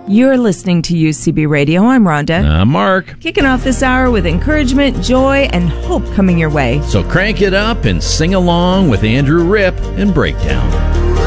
You're listening to UCB Radio. I'm Rhonda. I'm Mark. Kicking off this hour with encouragement, joy, and hope coming your way. So crank it up and sing along with Andrew Ripp in Breakdown.